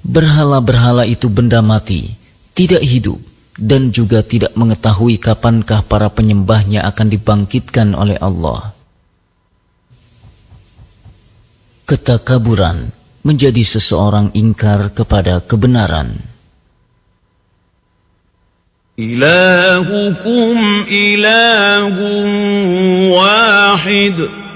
Berhala-berhala itu benda mati, tidak hidup, dan juga tidak mengetahui kapankah para penyembahnya akan dibangkitkan oleh Allah. Ketakaburan menjadi seseorang ingkar kepada kebenaran. Ilahukum ilahun wahid.